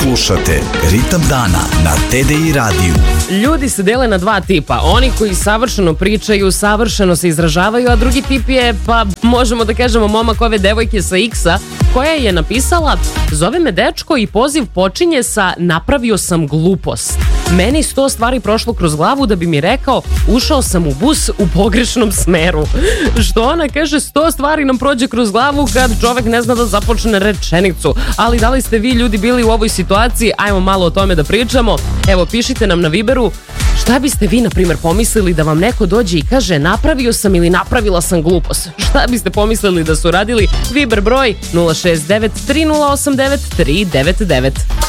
Slušate Ritam dana na TDI radiju. Ljudi se dele na dva tipa. Oni koji savršeno pričaju, savršeno se izražavaju, a drugi tip je, pa možemo da kažemo, momak ove devojke sa X-a, koja je napisala: zove me dečko i poziv počinje sa napravio sam glupost. Meni 100 stvari prošlo kroz glavu da bi mi rekao ušao sam u bus u pogrešnom smeru. Što ona kaže, 100 stvari nam prođe kroz glavu kad čovek ne zna da započne rečenicu. Ali da li ste vi ljudi bili u ovoj situaciji? Ajmo malo o tome da pričamo. Evo, pišite nam na Viberu. Šta biste vi, na primjer, pomislili da vam neko dođe i kaže napravio sam ili napravila sam glupost? Šta biste pomislili da su radili? Viber broj 069 3089 399.